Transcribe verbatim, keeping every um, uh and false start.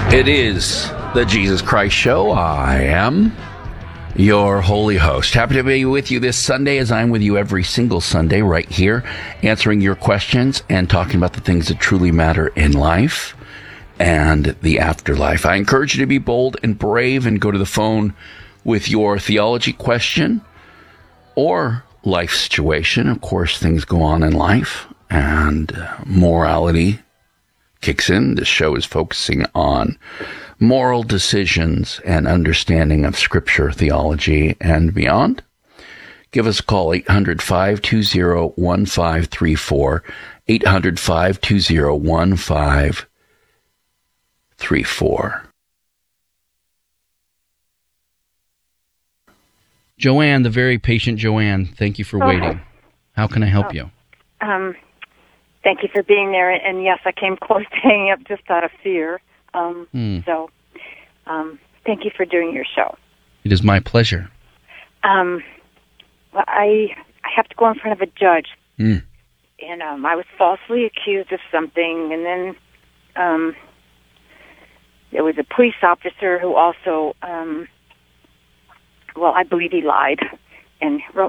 It is the Jesus Christ Show. I am your holy host. Happy to be with you this Sunday, as I'm with you every single Sunday right here, answering your questions and talking about the things that truly matter in life and the afterlife. I encourage you to be bold and brave and go to the phone with your theology question or life situation. Of course, things go on in life and morality kicks in. This show is focusing on moral decisions and understanding of Scripture, theology, and beyond. Give us a call, eight hundred, five two zero, one five three four, eight hundred, five two zero, one five three four. Joanne, the very patient Joanne, thank you for waiting. How can I help oh, you? Um, thank you for being there. And yes, I came close to hanging up just out of fear. Um, Hmm. So um, thank you for doing your show. It is my pleasure. Um, well, I I have to go in front of a judge. Hmm. And um, I was falsely accused of something. And then um, there was a police officer who also, um, well, I believe he lied and wrote